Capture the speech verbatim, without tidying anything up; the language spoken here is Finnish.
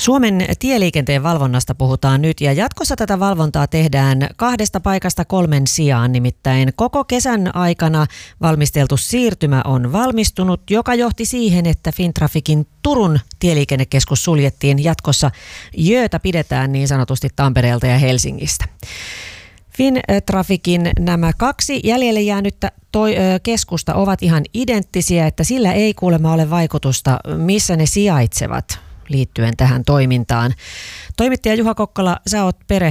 Suomen tieliikenteen valvonnasta puhutaan nyt ja jatkossa tätä valvontaa tehdään kahdesta paikasta kolmen sijaan. Nimittäin koko kesän aikana valmisteltu siirtymä on valmistunut, joka johti siihen, että Fintrafficin Turun tieliikennekeskus suljettiin. Jatkossa jöötä pidetään niin sanotusti Tampereelta ja Helsingistä. Fintrafficin nämä kaksi jäljelle jäänyttä toi, ö, keskusta ovat ihan identtisiä, että sillä ei kuulemma ole vaikutusta, missä ne sijaitsevat liittyen tähän toimintaan. Toimittaja Juha Kokkola, sä oot perehtynyt